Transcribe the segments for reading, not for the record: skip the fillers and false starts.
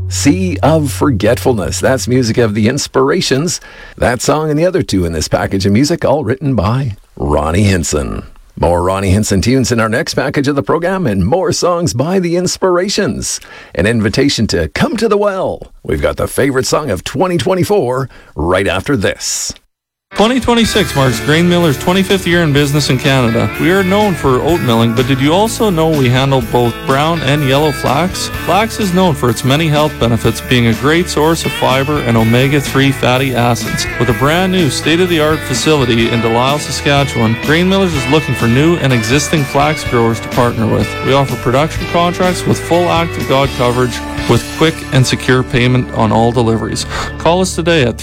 Sea of Forgetfulness. That's music of The Inspirations. That song and the other two in this package of music, all written by Ronnie Hinson. More Ronnie Hinson tunes in our next package of the program, and more songs by The Inspirations. An invitation to come to the well. We've got the favorite song of 2024 right after this. 2026 marks Grain Miller's 25th year in business in Canada. We are known for oat milling, but did you also know we handle both brown and yellow flax? Flax is known for its many health benefits, being a great source of fiber and omega-3 fatty acids. With a brand new state-of-the-art facility in Delisle, Saskatchewan, Grain Millers is looking for new and existing flax growers to partner with. We offer production contracts with full Act of God coverage with quick and secure payment on all deliveries. Call us today at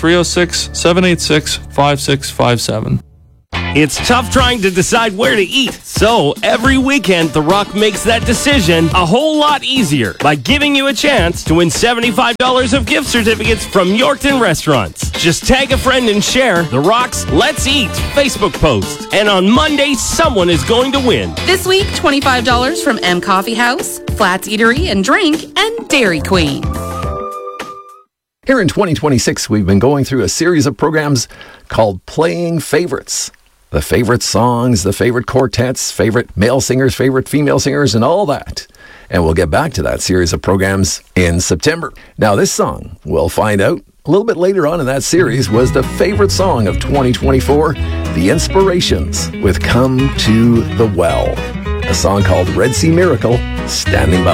306-786-5657. It's tough trying to decide where to eat, so every weekend The Rock makes that decision a whole lot easier by giving you a chance to win $75 of gift certificates from Yorkton Restaurants. Just tag a friend and share The Rock's Let's Eat Facebook post, and on Monday, someone is going to win. This week, $25 from M Coffee House, Flats Eatery and Drink, and Dairy Queen. Here in 2026, we've been going through a series of programs called Playing Favorites. The favorite songs, the favorite quartets, favorite male singers, favorite female singers, and all that. And we'll get back to that series of programs in September. Now, this song, we'll find out a little bit later on in that series, was the favorite song of 2024, The Inspirations with Come to the Well. A song called Red Sea Miracle, standing by.